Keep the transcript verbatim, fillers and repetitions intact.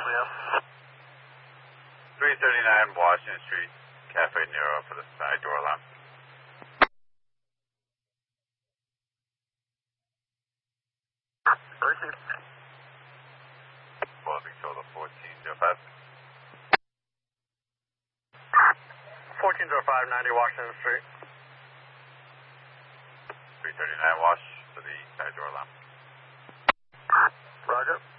three thirty-nine Washington Street, Cafe Nero for the side door alarm. Closing total fourteen oh five. fourteen oh five, ninety Washington Street. three thirty-nine Wash for the side door alarm. Roger.